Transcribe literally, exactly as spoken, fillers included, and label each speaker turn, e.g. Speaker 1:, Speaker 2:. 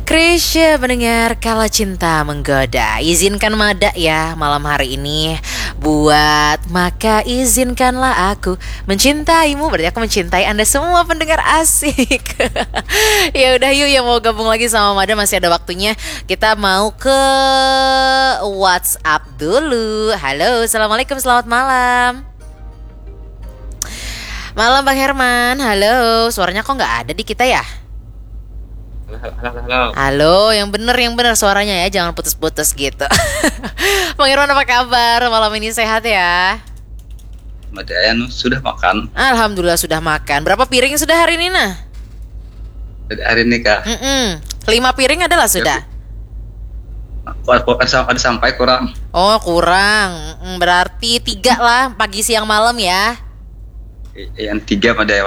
Speaker 1: Krisya pendengar Kala Cinta Menggoda, izinkan Mada ya malam hari ini buat maka izinkanlah aku mencintaimu. Berarti aku mencintai Anda semua pendengar asik. Ya udah yuk, yang mau gabung lagi sama Mada masih ada waktunya. Kita mau ke WhatsApp dulu. Halo, assalamualaikum, selamat malam. Malam Bang Herman, halo. Suaranya kok nggak ada di kita ya?
Speaker 2: Halo, halo, halo.
Speaker 1: Halo, yang bener, yang bener suaranya ya, jangan putus-putus gitu. Bang Irwan apa kabar? Malam ini sehat ya?
Speaker 2: Mbak Dayan sudah makan
Speaker 1: Alhamdulillah sudah makan. Berapa piring sudah hari ini nah?
Speaker 2: dari hari ini kak?
Speaker 1: Mm-mm. Lima piring adalah sudah.
Speaker 2: Ada, ada, ada sampai kurang.
Speaker 1: Oh kurang. Mm, berarti tiga lah, pagi siang malam ya.
Speaker 2: Yang tiga Mbak Dayan.